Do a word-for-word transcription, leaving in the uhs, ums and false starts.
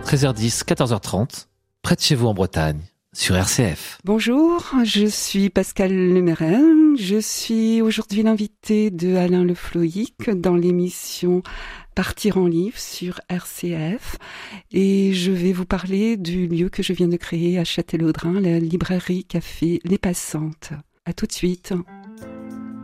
treize heures dix, quatorze heures trente, près de chez vous en Bretagne, sur R C F. Bonjour, je suis Pascale Lemerel. Je suis aujourd'hui l'invitée de Alain Le Floïc dans l'émission Partir en livre sur R C F. Et je vais vous parler du lieu que je viens de créer à Châtellerault, la librairie café Les Passantes. À tout de suite.